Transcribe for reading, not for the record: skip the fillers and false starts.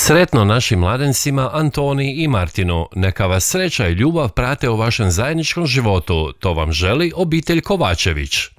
Sretno našim mladencima Antoni i Martinu. Neka vas sreća i ljubav prate u vašem zajedničkom životu. To vam želi obitelj Kovačević.